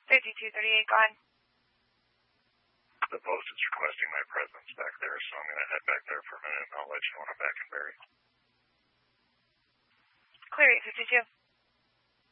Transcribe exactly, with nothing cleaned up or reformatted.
fifty-two thirty-eight, go ahead. The post is requesting my presence back there, so I'm going to head back there for a minute, and I'll let you know when I'm back in Barrie. Clear eight fifty-two.